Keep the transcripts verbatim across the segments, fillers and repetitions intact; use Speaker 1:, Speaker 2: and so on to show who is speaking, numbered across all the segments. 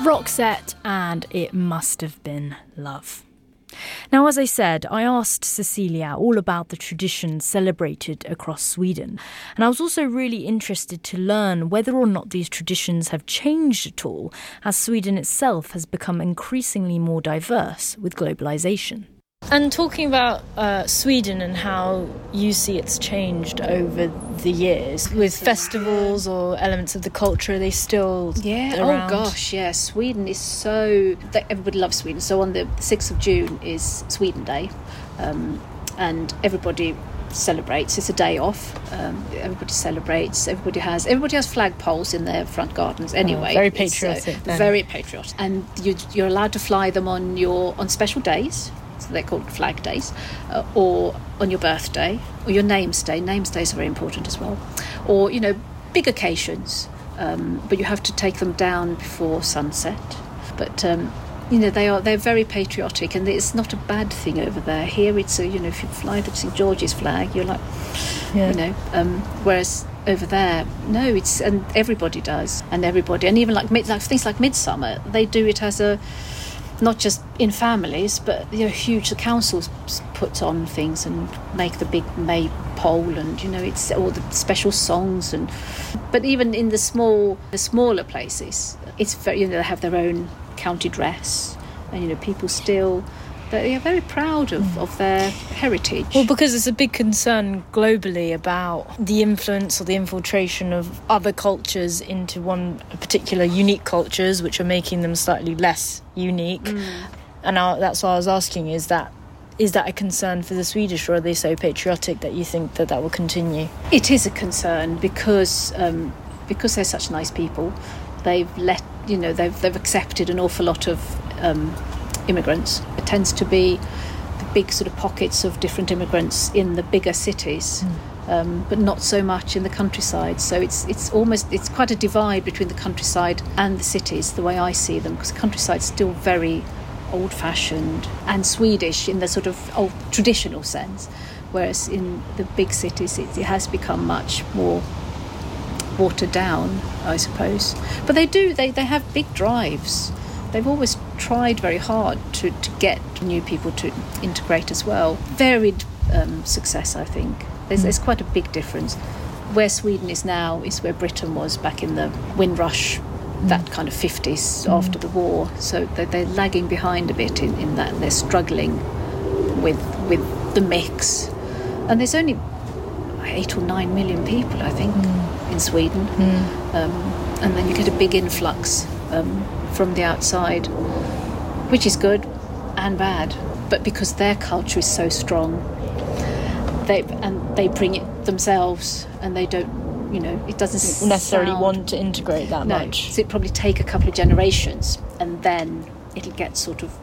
Speaker 1: Roxette and It Must Have Been Love. Now, as I said, I asked Cecilia all about the traditions celebrated across Sweden, and I was also really interested to learn whether or not these traditions have changed at all as Sweden itself has become increasingly more diverse with globalisation. And talking about uh, Sweden and how you see it's changed over the years with festivals or elements of the culture, are they still
Speaker 2: yeah
Speaker 1: around?
Speaker 2: Oh gosh, yeah, Sweden is so, everybody loves Sweden. So on the sixth of June is Sweden Day, um, and everybody celebrates. It's a day off. Um, everybody celebrates. Everybody has everybody has flagpoles in their front gardens. Anyway,
Speaker 1: oh, very patriotic.
Speaker 2: Uh, very patriotic, and you, you're allowed to fly them on your on special days. So they're called flag days, uh, or on your birthday, or your names day. Names days are very important as well. Or, you know, big occasions, um, but you have to take them down before sunset. But, um, you know, they are, they're very patriotic, and it's not a bad thing over there. Here it's, a, you know, if you fly the Saint George's flag, you're like, yeah. you know, um, whereas over there, no, it's, and everybody does, and everybody, and even like, like things like Midsummer, they do it as a, not just in families, but you know, huge. The council puts on things and make the big May pole, and you know, it's all the special songs. And but even in the small, the smaller places, it's very, you know, they have their own county dress, and you know, people still they are very proud of, of their heritage.
Speaker 1: Well, because it's a big concern globally about the influence or the infiltration of other cultures into one particular unique cultures, which are making them slightly less unique. Mm. And I, that's why I was asking, is that is that a concern for the Swedish, or are they so patriotic that you think that that will continue?
Speaker 2: It is a concern because um, because they're such nice people. They've let, you know, they've they've accepted an awful lot of um, immigrants. It tends to be the big sort of pockets of different immigrants in the bigger cities, mm. um, but not so much in the countryside. So it's it's almost it's quite a divide between the countryside and the cities, the way I see them, because the countryside's still very old-fashioned and Swedish in the sort of old traditional sense, whereas in the big cities it, it has become much more watered down, I suppose. But they do they, they have big drives. They've always tried very hard to, to get new people to integrate as well. Varied um, success, I think. There's, mm. there's quite a big difference. Where Sweden is now is where Britain was back in the Windrush, mm. that kind of fifties mm. after the war. So they're, they're lagging behind a bit in, in that. They're struggling with with the mix. And there's only eight or nine million people, I think, mm. in Sweden. Mm. Um, and then you get a big influx um, from the outside, which is good and bad, but because their culture is so strong, they and they bring it themselves, and they don't, you know, it doesn't
Speaker 1: necessarily
Speaker 2: sound,
Speaker 1: want to integrate that
Speaker 2: no,
Speaker 1: much.
Speaker 2: So it'd probably take a couple of generations, and then it'll get sort of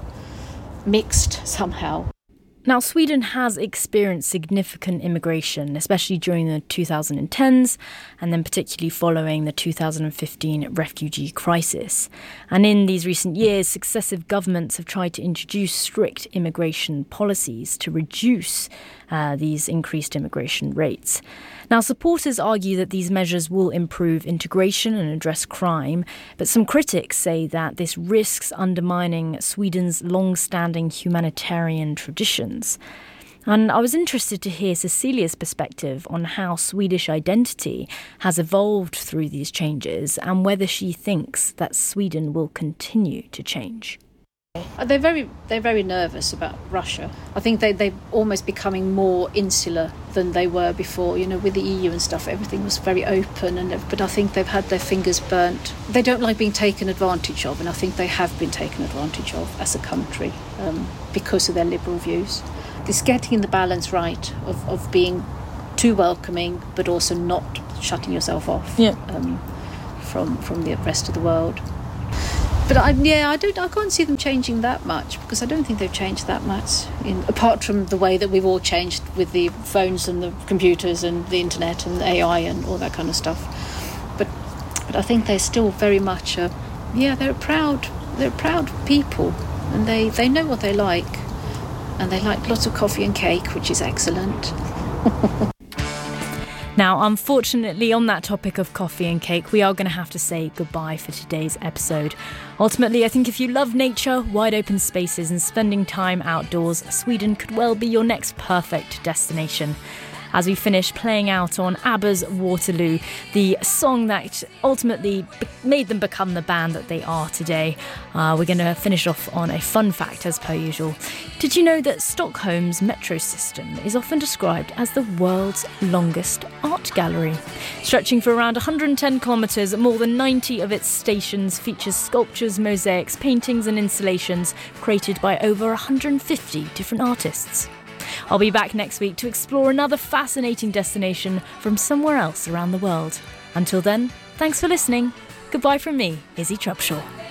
Speaker 2: mixed somehow.
Speaker 1: Now, Sweden has experienced significant immigration, especially during the twenty tens, and then particularly following the two thousand fifteen refugee crisis. And in these recent years, successive governments have tried to introduce strict immigration policies to reduce uh, these increased immigration rates. Now, supporters argue that these measures will improve integration and address crime, but some critics say that this risks undermining Sweden's long-standing humanitarian traditions. And I was interested to hear Cecilia's perspective on how Swedish identity has evolved through these changes and whether she thinks that Sweden will continue to change.
Speaker 2: They're very they're very nervous about Russia. I think they, they're almost becoming more insular than they were before. You know, with the E U and stuff, everything was very open, and but I think they've had their fingers burnt. They don't like being taken advantage of, and I think they have been taken advantage of as a country um, because of their liberal views. It's getting the balance right of, of being too welcoming, but also not shutting yourself off
Speaker 1: yeah.
Speaker 2: um, from from the rest of the world. But I, yeah, I don't. I can't see them changing that much, because I don't think they've changed that much. In, apart from the way that we've all changed with the phones and the computers and the internet and A I and all that kind of stuff. But but I think they're still very much a yeah. They're a proud. They're a proud people, and they, they know what they like, and they like lots of coffee and cake, which is excellent.
Speaker 1: Now, unfortunately, on that topic of coffee and cake, we are going to have to say goodbye for today's episode. Ultimately, I think if you love nature, wide open spaces and spending time outdoors, Sweden could well be your next perfect destination. As we finish playing out on ABBA's Waterloo, the song that ultimately be- made them become the band that they are today, uh, we're going to finish off on a fun fact as per usual. Did you know that Stockholm's metro system is often described as the world's longest art gallery? Stretching for around one hundred ten kilometres, more than ninety of its stations features sculptures, mosaics, paintings and installations created by over one hundred fifty different artists. I'll be back next week to explore another fascinating destination from somewhere else around the world. Until then, thanks for listening. Goodbye from me, Izzy Trubshaw.